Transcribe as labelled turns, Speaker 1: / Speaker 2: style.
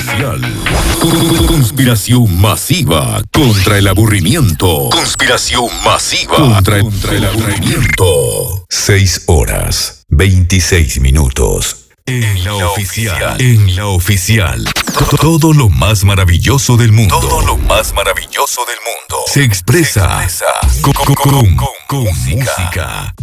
Speaker 1: social. Conspiración masiva contra el aburrimiento. Conspiración masiva contra el aburrimiento. 6 horas, 26 minutos. En la oficial. En la oficial. Todo lo más maravilloso del mundo. Todo lo más maravilloso del mundo. Se expresa con música.